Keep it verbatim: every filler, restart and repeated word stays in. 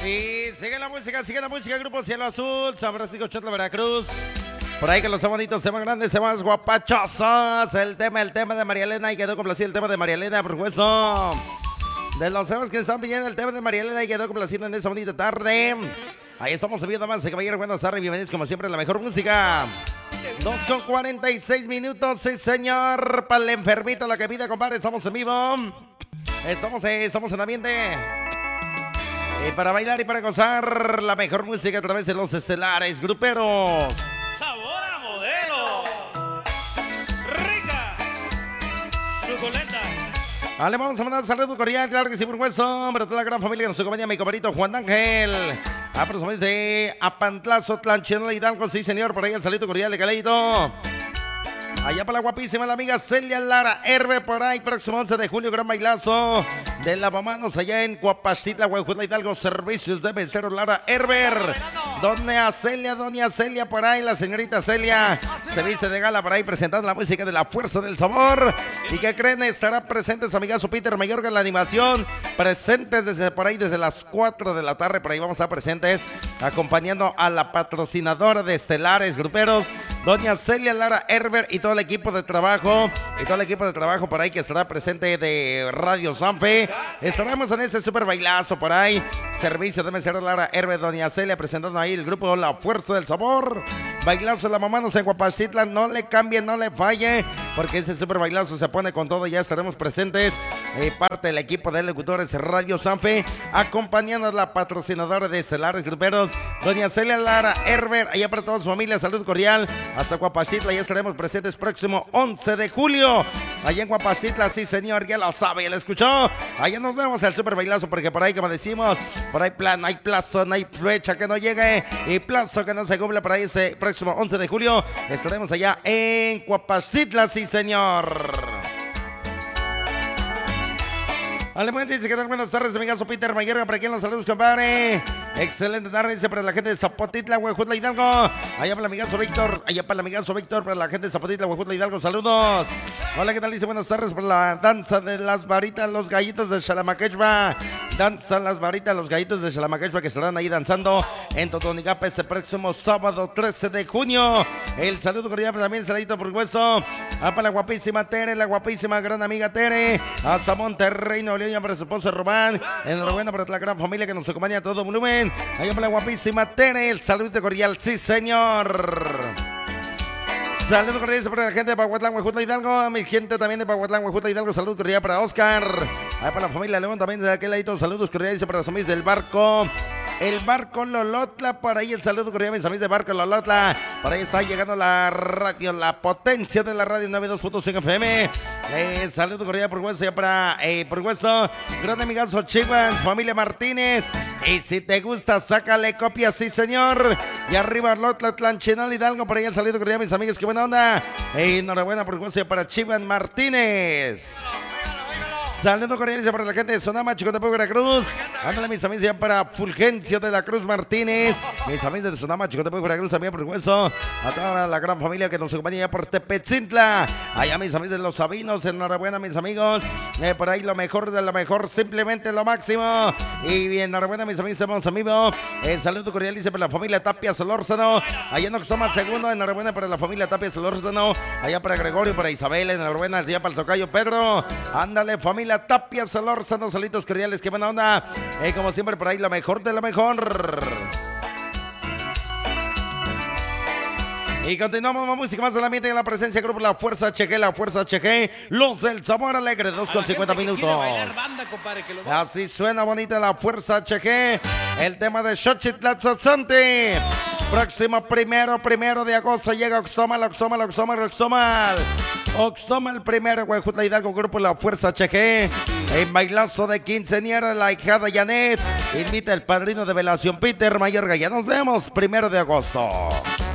Y sigue la música, sigue la música, Grupo Cielo Azul, San Francisco Chotla, Veracruz. Por ahí que los bonitos se van grandes, se van guapachosos. El tema, el tema de María Elena, y quedó complacido el tema de María Elena, por supuesto. De los temas que están pidiendo el tema de María Elena, y quedó complacido en esa bonita tarde. Ahí estamos subiendo más, caballero, buenas tardes, bienvenidos como siempre a la mejor música. dos con cuarenta y seis minutos, sí señor, para el enfermito, la que pide, compadre, estamos en vivo. Estamos, eh, estamos en ambiente. Y para bailar y para gozar la mejor música a través de los estelares gruperos. Sabor a modelo. Rica. Suculenta. Ah, le vamos a mandar un saludo cordial, claro que sí, por supuesto, para toda la gran familia que nos acompaña, mi compadrito Juan Ángel. Ah, pero somos de Apantlazo, Tlanchenola, Hidalgo, sí señor, por ahí el saludo cordial de Caleito. Allá para la guapísima la amiga Celia Lara Herbe, por ahí, próximo once de julio, gran bailazo de lavamanos allá en Cuapacitla, Guajutla, Hidalgo, servicios de mesero Lara Herber. Doña Celia, doña Celia, por ahí, la señorita Celia se viste de gala por ahí presentando la música de la fuerza del sabor. ¿Y qué creen? Estará presente su amigazo Peter Mayorga en la animación, presentes desde por ahí, desde las cuatro de la tarde, por ahí vamos a estar presentes, acompañando a la patrocinadora de estelares gruperos, doña Celia Lara Herber, y todo el equipo de trabajo, y todo el equipo de trabajo por ahí que estará presente de Radio Sanfe. Estaremos en ese super bailazo por ahí, servicio de mesero Lara Herber, doña Celia presentando ahí el grupo La Fuerza del Sabor. Bailazo de la mamá, no sé, Guapacitla, no le cambie, no le falle, porque ese super bailazo se pone con todo. Ya estaremos presentes, eh, parte del equipo de locutores Radio Sanfe, acompañando a la patrocinadora de estelares gruperos, doña Celia Lara Herber, allá para toda su familia, salud cordial, hasta Guapacitla. Ya estaremos presentes próximo once de julio, allá en Guapacitla, sí señor, ya lo sabe, ya lo escuchó. Allá nos vemos el super bailazo, porque por ahí, como decimos, por ahí plan, hay plazo, no hay fecha que no llegue, y plazo que no se cumple. Por ahí ese próximo once de julio estaremos allá en Guapacitla, sí señor. Alemán dice que tal, buenas tardes, amigazo Peter Mayorga, para quien los saludos, compadre. Excelente tarde, dice, para la gente de Zapotitla, Huejutla, Hidalgo. Allá para el amigazo Víctor, allá para el amigazo Víctor, para la gente de Zapotitla, Huejutla, Hidalgo, saludos. Hola, ¿qué tal? Dice, buenas tardes, por la danza de las varitas, los gallitos de Xalamaquechba. Danzan las varitas, los gallitos de Xalamaquechba, que estarán ahí danzando en Totonicapa este próximo sábado trece de junio. El saludo cordial también, saludito por hueso. Ah, para la guapísima Tere, la guapísima gran amiga Tere, hasta Monterrey, Nuevo León, para su esposo Román. Enhorabuena para la gran familia que nos acompaña a todo volumen. Allá para la guapísima Tere, el saludo cordial, sí señor. Saludos cordiales para la gente de Pahuatlán, Huejutla, Hidalgo. Mi gente también de Pahuatlán, Huejutla, Hidalgo. Saludos cordiales para Oscar. Ahí para la familia León también de aquel ladito. Saludos cordiales para los amigos del barco. El barco Lolotla, por ahí el saludo cordial a mis amigos de barco Lolotla. Por ahí está llegando la radio, la potencia de la radio noventa y dos punto cinco F M. Eh, saludo cordial por hueso, ya para eh, por hueso. Gran amigazo Chihuahua, familia Martínez. Y si te gusta, sácale copia, sí señor. Y arriba Lotla, Tlanchenola, Hidalgo. Por ahí el saludo cordial a mis amigos, qué buena onda. Eh, enhorabuena por hueso, ya para Chihuahua Martínez. Saludos cordiales para la gente de Sonama, Chicotepec, Veracruz. Ándale, mis amigos, ya para Fulgencio de la Cruz Martínez. Mis amigos de Sonama, Chicotepec, Veracruz, también por hueso. A toda la gran familia que nos acompaña ya por Tepetzintla. Allá, mis amigos de Los Sabinos, enhorabuena, mis amigos. Eh, por ahí lo mejor de lo mejor, simplemente lo máximo. Y bien, enhorabuena, mis amigos, somos amigos. El saludo cordial dice para la familia Tapia Solórzano. Allá en Oxoma, segundo, enhorabuena para la familia Tapia Solórzano. Allá para Gregorio, para Isabel, enhorabuena, allá para el tocayo Pedro. Ándale, familia la Tapia Solórzano, salitos cordiales, qué buena onda. Eh, como siempre, por ahí lo mejor de lo mejor. Y continuamos con música más solamente en la presencia del grupo La Fuerza H G, La Fuerza H G, los del Sabor Alegre, dos con cincuenta minutos. Banda, compadre, que lo va... Así suena bonita La Fuerza H G, el tema de Xochitlatzazante. Próximo primero, primero de agosto llega Oxtomal, Oxtomal, Oxtomal, Oxtomal. Oxtomal primero, Huejutla, Hidalgo, grupo La Fuerza H G. En bailazo de quinceañera, la hijada Janet. Invita el padrino de velación Peter Mayorga. Ya nos vemos primero de agosto.